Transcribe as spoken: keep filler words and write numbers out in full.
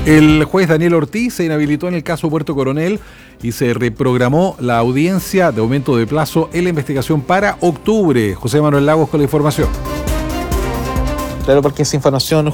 El juez Daniel Ortiz se inhabilitó en el caso Puerto Coronel y se reprogramó la audiencia de aumento de plazo en la investigación para octubre. José Manuel Lagos con la información. Claro, porque esa información